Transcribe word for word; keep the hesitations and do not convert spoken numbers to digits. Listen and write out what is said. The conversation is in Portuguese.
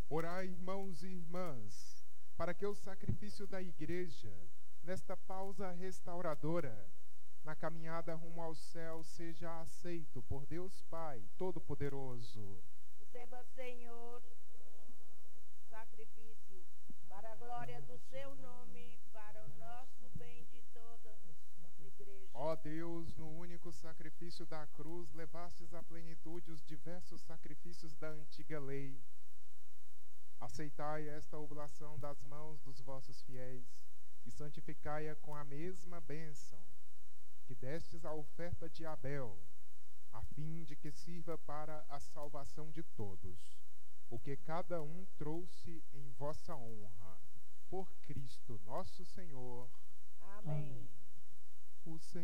Orai, irmãos e irmãs, para que o sacrifício da Igreja, nesta pausa restauradora, na caminhada rumo ao céu, seja aceito por Deus Pai Todo-Poderoso. Receba, Senhor, sacrifício para a glória do seu nome, para o nosso bem de toda a Igreja. Ó Deus, no único sacrifício da cruz, levastes à plenitude os diversos sacrifícios da antiga lei. Aceitai esta oblação das mãos dos vossos fiéis e santificai-a com a mesma bênção que destes à oferta de Abel, a fim de que sirva para a salvação de todos, o que cada um trouxe em vossa honra, por Cristo nosso Senhor. Amém. O Senhor